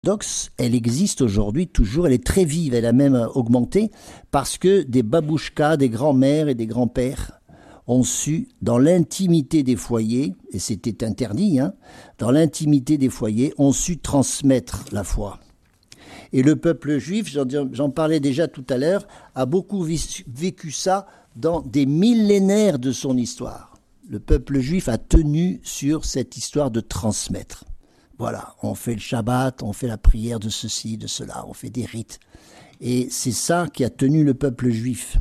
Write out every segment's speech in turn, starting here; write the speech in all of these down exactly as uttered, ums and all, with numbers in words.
Dox, elle existe aujourd'hui toujours, elle est très vive, elle a même augmenté parce que des babouchkas, des grands-mères et des grands-pères ont su, dans l'intimité des foyers, et c'était interdit, hein, dans l'intimité des foyers, ont su transmettre la foi. Et le peuple juif, j'en parlais déjà tout à l'heure, a beaucoup vécu ça dans des millénaires de son histoire. Le peuple juif a tenu sur cette histoire de transmettre. Voilà, on fait le Shabbat, on fait la prière de ceci, de cela, on fait des rites. Et c'est ça qui a tenu le peuple juif.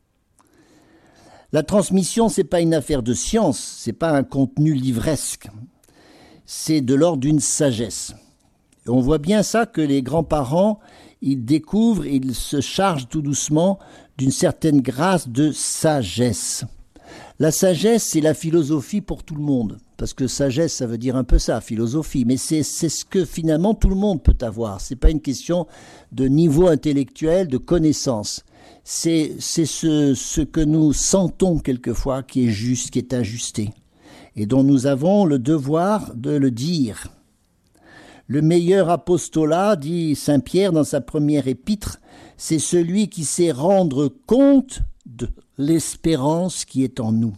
La transmission, ce n'est pas une affaire de science, ce n'est pas un contenu livresque. C'est de l'ordre d'une sagesse. Et on voit bien ça que les grands-parents, ils découvrent, ils se chargent tout doucement d'une certaine grâce de sagesse. La sagesse, c'est la philosophie pour tout le monde. Parce que sagesse, ça veut dire un peu ça, philosophie. Mais c'est ce que finalement tout le monde peut avoir. Ce n'est pas une question de niveau intellectuel, de connaissance. C'est ce, ce que nous sentons quelquefois qui est juste, qui est ajusté. Et dont nous avons le devoir de le dire. Le meilleur apostolat, dit saint Pierre dans sa première épître, c'est celui qui sait rendre compte de l'espérance qui est en nous.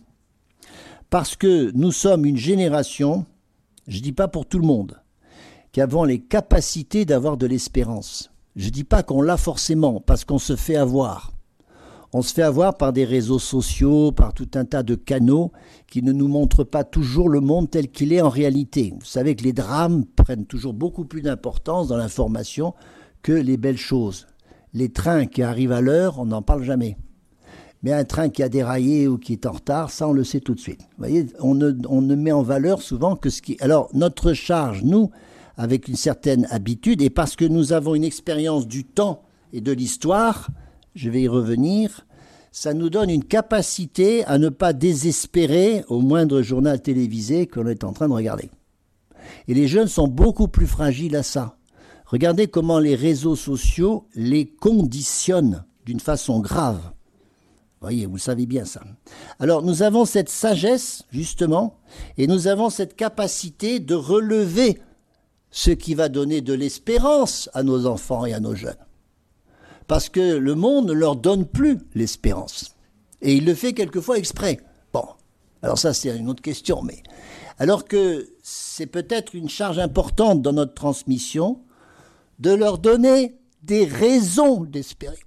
Parce que nous sommes une génération, je ne dis pas pour tout le monde, qui avons les capacités d'avoir de l'espérance. Je ne dis pas qu'on l'a forcément, parce qu'on se fait avoir. On se fait avoir par des réseaux sociaux, par tout un tas de canaux qui ne nous montrent pas toujours le monde tel qu'il est en réalité. Vous savez que les drames prennent toujours beaucoup plus d'importance dans l'information que les belles choses. Les trains qui arrivent à l'heure, on n'en parle jamais. Mais un train qui a déraillé ou qui est en retard, ça on le sait tout de suite. Vous voyez, on ne, on ne met en valeur souvent que ce qui... Alors notre charge, nous, avec une certaine habitude, et parce que nous avons une expérience du temps et de l'histoire, je vais y revenir, ça nous donne une capacité à ne pas désespérer au moindre journal télévisé que l'on est en train de regarder. Et les jeunes sont beaucoup plus fragiles à ça. Regardez comment les réseaux sociaux les conditionnent d'une façon grave. Vous voyez, vous savez bien ça. Alors, nous avons cette sagesse, justement, et nous avons cette capacité de relever ce qui va donner de l'espérance à nos enfants et à nos jeunes. Parce que le monde ne leur donne plus l'espérance. Et il le fait quelquefois exprès. Bon, alors ça, c'est une autre question, mais... Alors que c'est peut-être une charge importante dans notre transmission de leur donner des raisons d'espérer.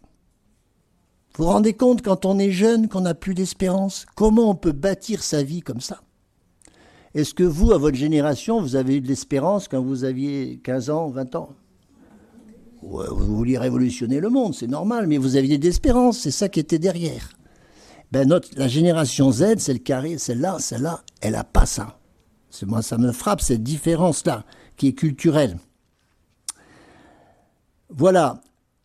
Vous vous rendez compte, quand on est jeune, qu'on n'a plus d'espérance, comment on peut bâtir sa vie comme ça? Est-ce que vous, à votre génération, vous avez eu de l'espérance quand vous aviez quinze ans, vingt ans? Ouais, vous vouliez révolutionner le monde, c'est normal, mais vous aviez de l'espérance, c'est ça qui était derrière. Ben notre, la génération Z, celle qui arrive, celle-là, celle-là, elle n'a pas ça. Moi, ça me frappe, cette différence-là, qui est culturelle. Voilà.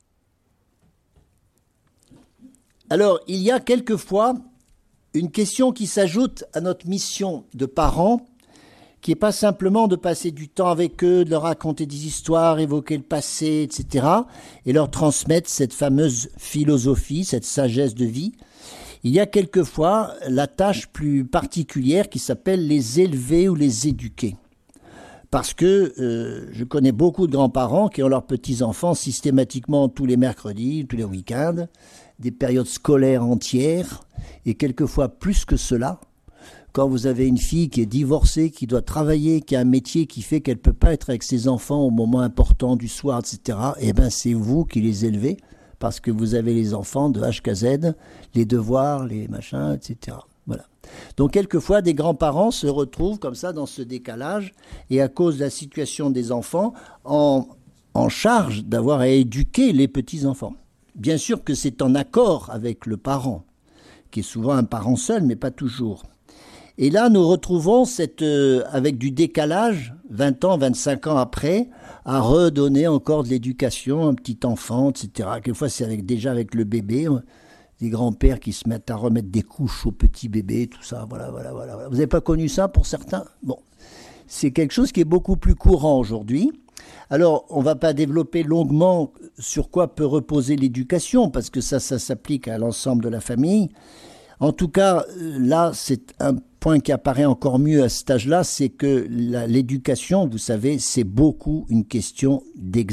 Alors, il y a quelquefois une question qui s'ajoute à notre mission de parents, qui n'est pas simplement de passer du temps avec eux, de leur raconter des histoires, évoquer le passé, et cetera, et leur transmettre cette fameuse philosophie, cette sagesse de vie. Il y a quelquefois la tâche plus particulière qui s'appelle les élever ou les éduquer. Parce que euh, je connais beaucoup de grands-parents qui ont leurs petits-enfants systématiquement tous les mercredis, tous les week-ends, des périodes scolaires entières, et quelquefois plus que cela. Quand vous avez une fille qui est divorcée, qui doit travailler, qui a un métier qui fait qu'elle ne peut pas être avec ses enfants au moment important du soir, et cetera, eh bien c'est vous qui les élevez, parce que vous avez les enfants de H K Z, les devoirs, les machins, et cetera. Voilà. Donc quelquefois, des grands-parents se retrouvent comme ça dans ce décalage, et à cause de la situation des enfants, en, en charge d'avoir à éduquer les petits-enfants. Bien sûr que c'est en accord avec le parent, qui est souvent un parent seul, mais pas toujours. Et là, nous retrouvons cette, euh, avec du décalage, vingt ans, vingt-cinq ans après, à redonner encore de l'éducation à un petit enfant, et cetera. Quelquefois, c'est avec, déjà avec le bébé, des grands-pères qui se mettent à remettre des couches au petit bébé, tout ça, voilà, voilà, voilà. Vous n'avez pas connu ça pour certains? Bon, c'est quelque chose qui est beaucoup plus courant aujourd'hui. Alors, on ne va pas développer longuement sur quoi peut reposer l'éducation, parce que ça, ça s'applique à l'ensemble de la famille. En tout cas, là, c'est un point qui apparaît encore mieux à cet âge-là, c'est que l'éducation, vous savez, c'est beaucoup une question d'exemple.